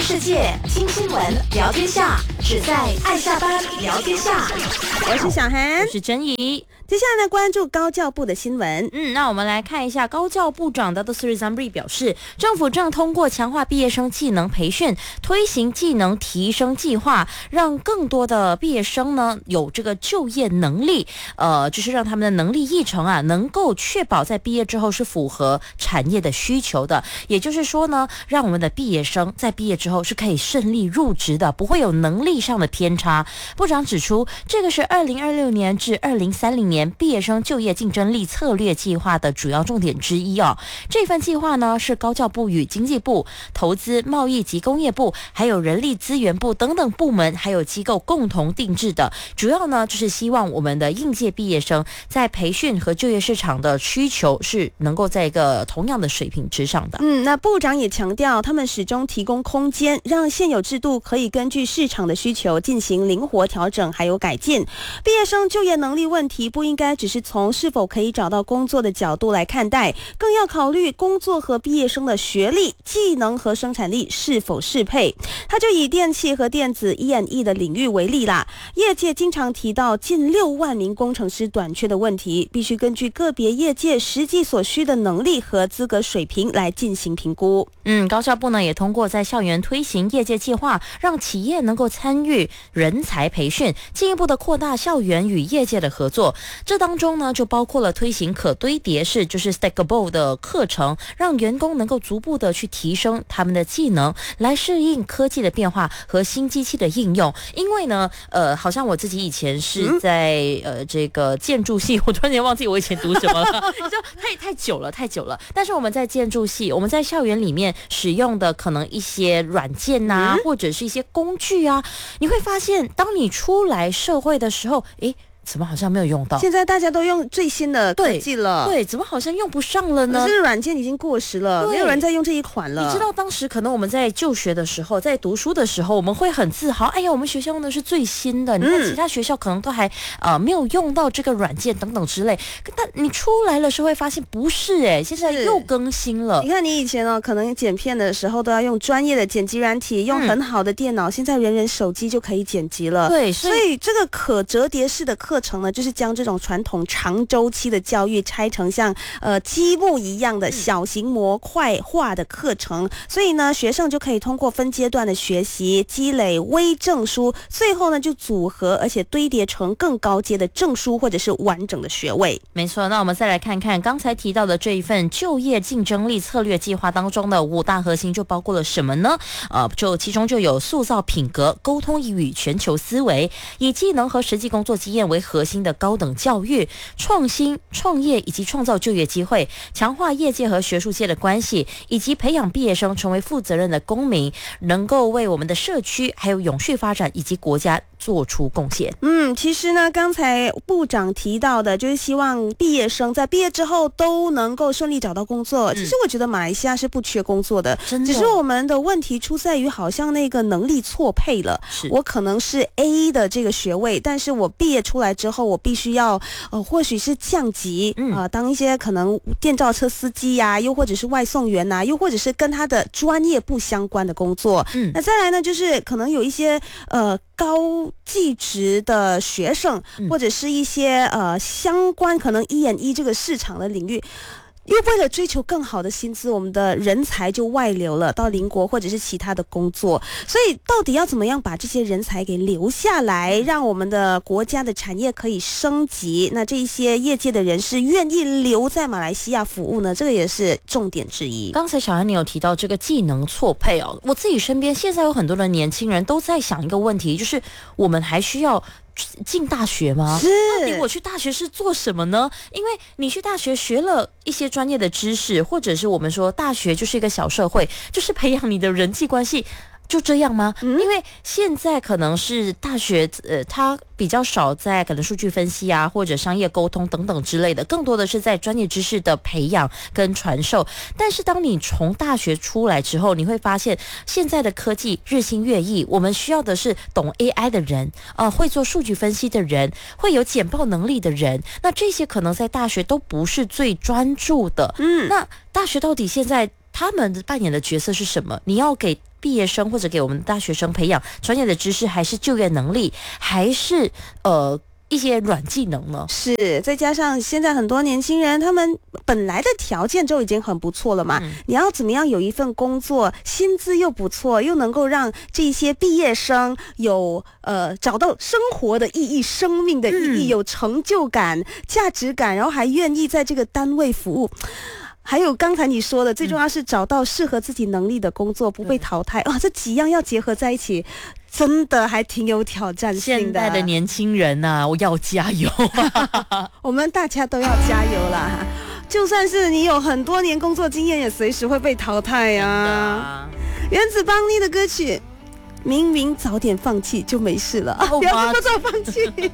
世界，听新闻，聊天下，只在爱下班聊天下。 我是小涵， 我是珍怡。 接下来呢，关注高教部的新闻。 那我们来看一下，高教部长Dato Seri Zamri表示，政府正通过强化毕业生技能培训，推行技能提升计划，让更多的毕业生呢有这个就业能力，就是让他们的能力议程啊，能够确保在毕业之后是符合产业的需求的。也就是说呢，让我们的毕业生在毕业之后是可以顺利入职的，不会有能力上的偏差。部长指出，这个是2026年至2030年毕业生就业竞争力策略计划的主要重点之一哦。这份计划呢，是高教部与经济部、投资、贸易及工业部，还有人力资源部等等部门还有机构共同定制的。主要呢，就是希望我们的应届毕业生在培训和就业市场的需求是能够在一个同样的水平之上的。 那部长也强调，他们始终提供空间，让现有制度可以根据市场的需求进行灵活调整还有改进。毕业生就业能力问题不应该只是从是否可以找到工作的角度来看待，更要考虑工作和毕业生的学历、技能和生产力是否适配。他就以电气和电子 E&E 的领域为例啦，业界经常提到近6万名工程师短缺的问题，必须根据个别业界实际所需的能力和资格水平来进行评估。 高教部呢也通过在校园推行业界计划，让企业能够参与人才培训，进一步的扩大校园与业界的合作。这当中呢就包括了推行可堆叠式，就是 stackable 的课程，让员工能够逐步的去提升他们的技能，来适应科技的变化和新机器的应用。因为呢好像我自己以前是在这个建筑系，我突然间忘记我以前读什么了就太久了。但是我们在建筑系，我们在校园里面使用的可能一些软件啊，或者是一些工具啊，你会发现当你出来社会的时候，怎么好像没有用到？ 现在大家都用最新的科技了， 对，怎么好像用不上了呢？ 可是软件已经过时了，没有人在用这一款了。 你知道当时可能我们在就学的时候，在读书的时候，我们会很自豪，哎呀，我们学校用的是最新的，你看其他学校可能都还没有用到这个软件等等之类。但你出来的时候会发现不是现在又更新了。 你看你以前可能剪片的时候都要用专业的剪辑软体，用很好的电脑，现在人人手机就可以剪辑了。 对， 所以这个可折叠式的课程呢，就是将这种传统长周期的教育拆成像积木一样的小型模块化的课程，所以呢，学生就可以通过分阶段的学习，积累微证书，最后呢就组合而且堆叠成更高阶的证书或者是完整的学位。 没错，那我们再来看看刚才提到的这一份就业竞争力策略计划当中的5大核心就包括了什么呢？就其中就有塑造品格、沟通与全球思维，以技能和实际工作经验为核心的高等教育、创新、创业以及创造就业机会，强化业界和学术界的关系，以及培养毕业生成为负责任的公民，能够为我们的社区还有永续发展以及国家做出贡献。 其实呢，刚才部长提到的就是希望毕业生在毕业之后都能够顺利找到工作。其实我觉得马来西亚是不缺工作的，只是我们的问题出在于好像那个能力错配了。我可能是 A 的这个学位，但是我毕业出来之后，我必须要或许是降级当一些可能电召车司机呀，又或者是外送员又或者是跟他的专业不相关的工作。那再来呢，就是可能有一些高技职的学生，或者是一些相关可能E&E这个市场的领域，又为了追求更好的薪资，我们的人才就外流了到邻国或者是其他的工作。所以到底要怎么样把这些人才给留下来，让我们的国家的产业可以升级，那这一些业界的人士愿意留在马来西亚服务呢？这个也是重点之一。 刚才小安你有提到这个技能错配我自己身边现在有很多的年轻人都在想一个问题，就是我们还需要进大学吗？到底我去大学是做什么呢？因为你去大学学了一些专业的知识，或者是我们说大学就是一个小社会，就是培养你的人际关系，就这样吗？因为现在可能是大学它比较少在可能数据分析啊，或者商业沟通等等之类的，更多的是在专业知识的培养跟传授。但是当你从大学出来之后，你会发现现在的科技日新月异，我们需要的是懂 AI 的人，会做数据分析的人，会有简报能力的人。那这些可能在大学都不是最专注的。那大学到底现在他们扮演的角色是什么？你要给毕业生或者给我们大学生培养专业的知识，还是就业能力，还是一些软技能呢？ 是，再加上现在很多年轻人，他们本来的条件就已经很不错了嘛。你要怎么样有一份工作，薪资又不错，又能够让这些毕业生有找到生活的意义、生命的意义，有成就感、价值感，然后还愿意在这个单位服务。还有刚才你说的，最重要是找到适合自己能力的工作，不被淘汰。哇，这几样要结合在一起，真的还挺有挑战性的。 现在的年轻人啊，我要加油我们大家都要加油啦！就算是你有很多年工作经验，也随时会被淘汰啊。原子邦尼的歌曲，明明早点放弃就没事了，不要这么早放弃。